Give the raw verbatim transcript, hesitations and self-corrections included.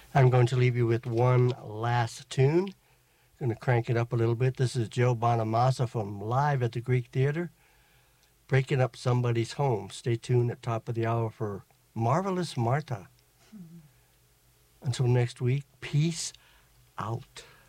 I'm going to leave you with one last tune. Going to crank it up a little bit. This is Joe Bonamassa from Live at the Greek Theater, Breaking Up Somebody's Home. Stay tuned at top of the hour for Marvelous Martha. Mm-hmm. Until next week, peace out.